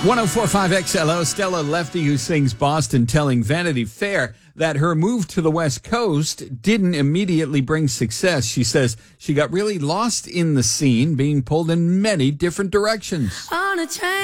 104.5 XLO, Stella Lefty, who sings Boston, telling Vanity Fair that her move to the West Coast didn't immediately bring success. She says she got really lost in the scene, being pulled in many different directions. On a train.